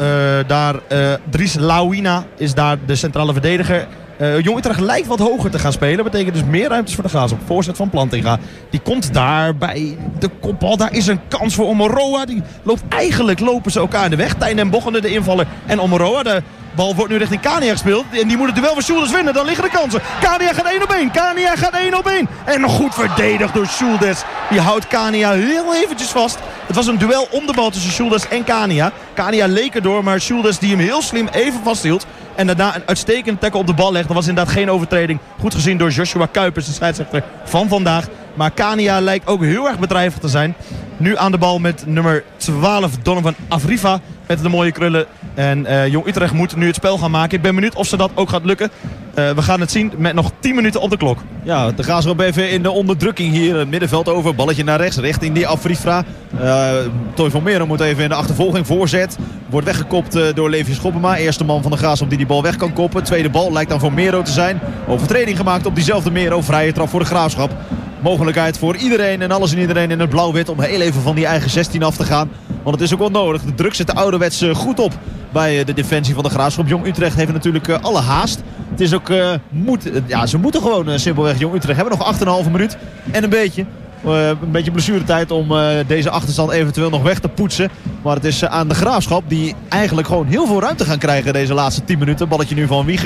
Dries Lauina is daar de centrale verdediger. Jong Utrecht lijkt wat hoger te gaan spelen. Dat betekent dus meer ruimtes voor de Graafschap. Voorzet van Plantinga. Die komt daar bij de kopbal. Daar is een kans voor Omoroa. Eigenlijk lopen ze elkaar in de weg. Tijn den Bochende, de invaller, en Omoroa. De bal wordt nu richting Kania gespeeld. En die moet het duel van Schuldes winnen. Dan liggen de kansen. Kania gaat 1 op 1. Kania gaat 1 op 1. En nog goed verdedigd door Schuldes. Die houdt Kania heel eventjes vast. Het was een duel om de bal tussen Schuldes en Kania. Kania leek erdoor, maar Schuldes die hem heel slim even vasthield. En daarna een uitstekend tackle op de bal legt. Dat was inderdaad geen overtreding. Goed gezien door Joshua Kuipers, de scheidsrechter van vandaag. Maar Kania lijkt ook heel erg bedrijvig te zijn. Nu aan de bal met nummer 12 Donovan Afriva. Met de mooie krullen. En Jong Utrecht moet nu het spel gaan maken. Ik ben benieuwd of ze dat ook gaat lukken. We gaan het zien met nog 10 minuten op de klok. Ja, de Graafschap even in de onderdrukking hier. Het middenveld over. Balletje naar rechts. Richting die Afriva. Toivo Mero moet even in de achtervolging. Voorzet. Wordt weggekopt door Levi Schoppema. Eerste man van de Graafschap die bal weg kan koppen. Tweede bal lijkt dan voor Mero te zijn. Overtreding gemaakt op diezelfde Mero. Vrije trap voor de Graafschap. Mogelijkheid voor iedereen en alles en iedereen in het blauw-wit om heel even van die eigen 16 af te gaan. Want het is ook wel nodig. De druk zit de ouderwets goed op bij de defensie van de Graafschap. Jong Utrecht heeft natuurlijk alle haast. Het is ook ze moeten gewoon simpelweg Jong Utrecht hebben. Nog 8,5 minuut en een beetje blessuretijd om deze achterstand eventueel nog weg te poetsen. Maar het is aan de Graafschap die eigenlijk gewoon heel veel ruimte gaan krijgen deze laatste 10 minuten. Balletje nu van Wiegers.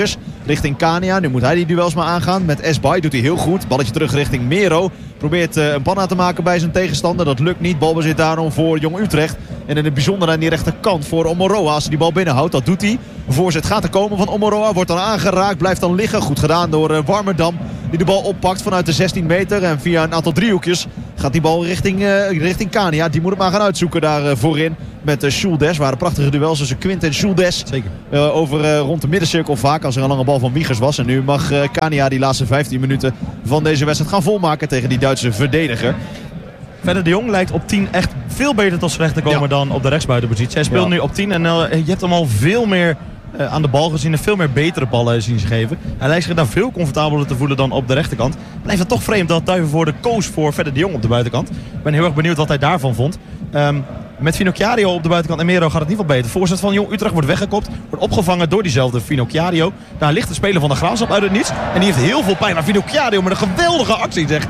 richting Kania. Nu moet hij die duels maar aangaan. Met Esbay doet hij heel goed. Balletje terug richting Mero. Probeert een panna te maken bij zijn tegenstander. Dat lukt niet. Balbezit daarom voor Jong Utrecht. En in het bijzonder aan die rechterkant voor Omoroa. Als hij die bal binnenhoudt, dat doet hij. Een voorzet gaat er komen van Omoroa. Wordt dan aangeraakt. Blijft dan liggen. Goed gedaan door Warmerdam. Die de bal oppakt vanuit de 16 meter. En via een aantal driehoekjes gaat die bal richting Kania. Die moet het maar gaan uitzoeken daar voorin. Met Schuldes. Waren prachtige duels tussen Quint en Schuldes. Zeker. Rond de middencirkel vaak. Als er een lange bal van Wiegers was. En nu mag Kania die laatste 15 minuten van deze wedstrijd gaan volmaken tegen die Duitse verdediger. Verder de Jong lijkt op 10 echt veel beter tot z'n recht te komen dan op de rechtsbuitenpositie. Hij speelt nu op 10 en je hebt hem al veel meer aan de bal gezien en veel meer betere ballen zien geven. Hij lijkt zich daar veel comfortabeler te voelen dan op de rechterkant. Blijft het toch vreemd dat Duivenvoorde koos voor Verder de Jong op de buitenkant. Ik ben heel erg benieuwd wat hij daarvan vond. Met Finocchiario op de buitenkant en Mero gaat het niet wel beter. Voorzet van Jong Utrecht wordt weggekopt. Wordt opgevangen door diezelfde Finocchiario. Daar ligt de speler van de Graafschap uit het niets. En die heeft heel veel pijn. Maar Finocchiario met een geweldige actie zeg.